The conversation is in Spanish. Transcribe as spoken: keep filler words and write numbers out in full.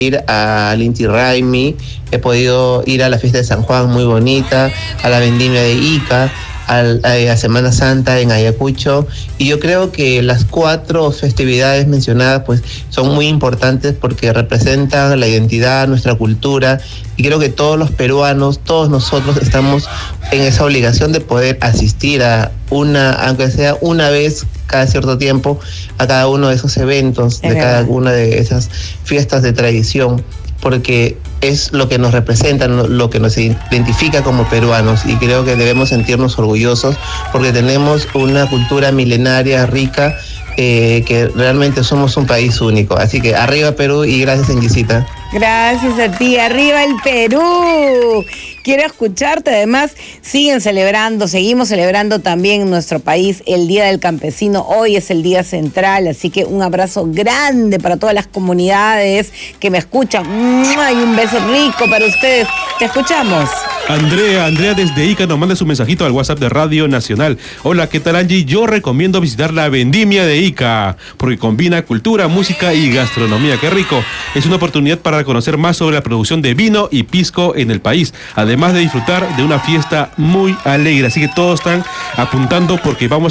ir al Inti Raymi, he podido ir a la fiesta de San Juan, muy bonita, a la vendimia de Ica, al, a, a Semana Santa en Ayacucho, y yo creo que las cuatro festividades mencionadas pues son muy importantes porque representan la identidad, nuestra cultura, y creo que todos los peruanos, todos nosotros estamos en esa obligación de poder asistir a una, aunque sea una vez cada cierto tiempo, a cada uno de esos eventos, de cada una de esas fiestas de tradición, porque es lo que nos representa, lo que nos identifica como peruanos, y creo que debemos sentirnos orgullosos porque tenemos una cultura milenaria, rica, eh, que realmente somos un país único. Así que arriba Perú y gracias, Anguisita. Gracias a ti, arriba el Perú. Quiero escucharte, además siguen celebrando, seguimos celebrando también en nuestro país el Día del Campesino. Hoy es el día central, así que un abrazo grande para todas las comunidades que me escuchan. ¡Mua! Y un beso rico para ustedes. Te escuchamos. Andrea, Andrea desde Ica nos manda su mensajito al WhatsApp de Radio Nacional. Hola, ¿qué tal, Angie? Yo recomiendo visitar la Vendimia de Ica, porque combina cultura, música y gastronomía. ¡Qué rico! Es una oportunidad para conocer más sobre la producción de vino y pisco en el país, además de disfrutar de una fiesta muy alegre. Así que todos están apuntando porque vamos